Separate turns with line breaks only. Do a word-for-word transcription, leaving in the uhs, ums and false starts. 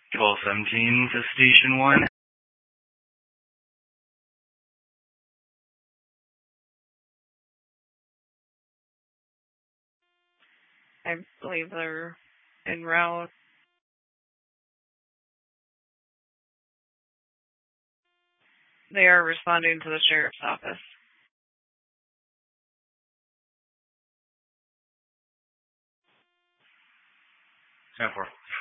twelve seventeen to Station one.
I believe they're en route. They are responding to the sheriff's office.
ten four.